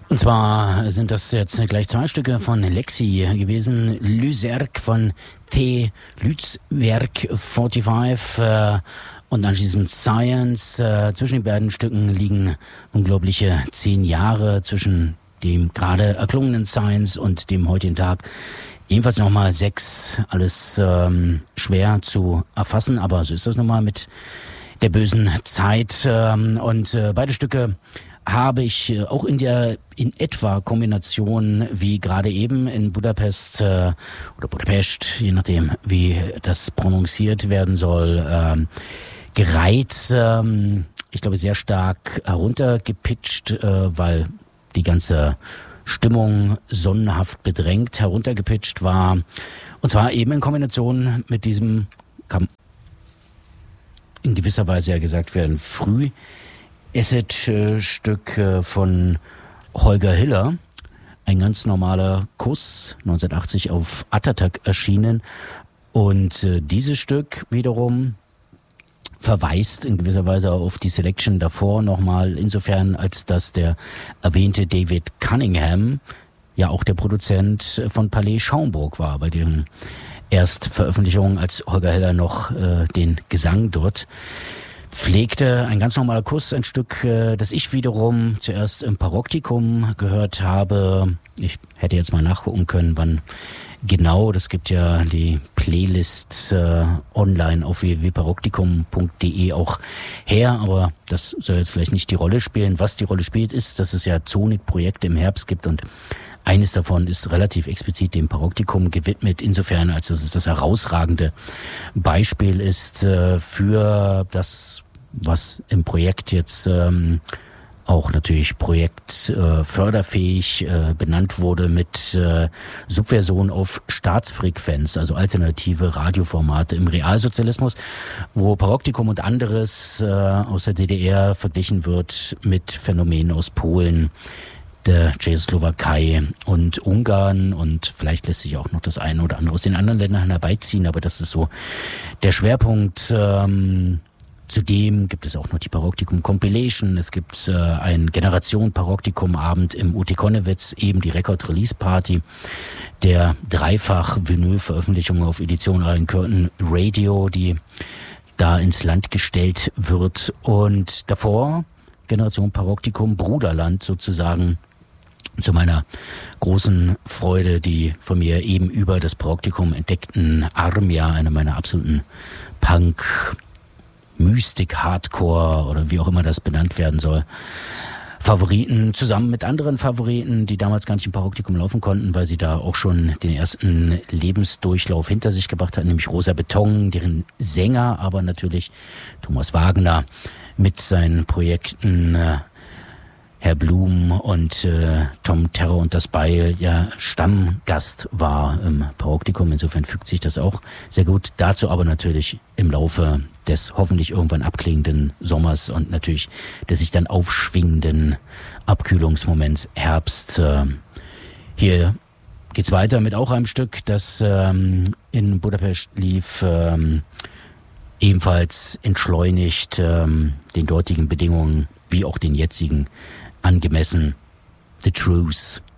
Und zwar sind das jetzt gleich zwei Stücke von Lexi gewesen. Lyserg von T. Lützwerk 45 und anschließend Science. Zwischen den beiden Stücken liegen unglaubliche 10 Jahre zwischen dem gerade erklungenen Science und dem heutigen Tag. Ebenfalls nochmal 6, alles schwer zu erfassen, aber so ist das nun mal mit der bösen Zeit. Und beide Stücke habe ich auch in etwa Kombination wie gerade eben in Budapest oder Budapest, je nachdem wie das prononciert werden soll, gereiht. Ich glaube sehr stark heruntergepitcht, weil die ganze Stimmung sonnenhaft bedrängt heruntergepitcht war. Und zwar eben in Kombination mit diesem, kann in gewisser Weise ja gesagt werden, Acid-Stück von Holger Hiller. Ein ganz normaler Kuss, 1980 auf Attatak erschienen. Und dieses Stück wiederum verweist in gewisser Weise auf die Selection davor nochmal, insofern als dass der erwähnte David Cunningham ja auch der Produzent von Palais Schaumburg war, bei deren Erstveröffentlichung, als Holger Hiller noch den Gesang dort pflegte. Ein ganz normaler Kuss, ein Stück, das ich wiederum zuerst im Paroktikum gehört habe. Ich hätte jetzt mal nachgucken können, wann genau. Das gibt ja die Playlist online auf www.paroktikum.de auch her, aber das soll jetzt vielleicht nicht die Rolle spielen. Was die Rolle spielt, ist, dass es ja Zonik-Projekte im Herbst gibt und eines davon ist relativ explizit dem Paroktikum gewidmet, insofern als dass es das herausragende Beispiel ist für das, was im Projekt jetzt auch natürlich projektförderfähig benannt wurde mit Subversion auf Staatsfrequenz, also alternative Radioformate im Realsozialismus, wo Paroktikum und anderes aus der DDR verglichen wird mit Phänomenen aus Polen, der Tschechoslowakei und Ungarn, und vielleicht lässt sich auch noch das eine oder andere aus den anderen Ländern herbeiziehen, aber das ist so der Schwerpunkt. Zudem gibt es auch noch die Paroktikum Compilation, es gibt ein Generation Paroktikum Abend im UT Konnewitz, eben die Record Release Party, der dreifach Vinyl-Veröffentlichung auf Edition Iron Radio, die da ins Land gestellt wird, und davor Generation Paroktikum Bruderland sozusagen, zu meiner großen Freude, die von mir eben über das Paroktikum entdeckten Armia, einer meiner absoluten Punk, Mystik, Hardcore oder wie auch immer das benannt werden soll, Favoriten, zusammen mit anderen Favoriten, die damals gar nicht im Paroktikum laufen konnten, weil sie da auch schon den ersten Lebensdurchlauf hinter sich gebracht hatten, nämlich Rosa Beton, deren Sänger aber natürlich Thomas Wagner mit seinen Projekten Herr Blum und Tom Terror und das Beil ja Stammgast war im Paroktikum. Insofern fügt sich das auch sehr gut. Dazu aber natürlich im Laufe des hoffentlich irgendwann abklingenden Sommers und natürlich der sich dann aufschwingenden Abkühlungsmoments Herbst. Hier geht's weiter mit auch einem Stück, das in Budapest lief, ebenfalls entschleunigt, den dortigen Bedingungen wie auch den jetzigen angemessen. The Truth.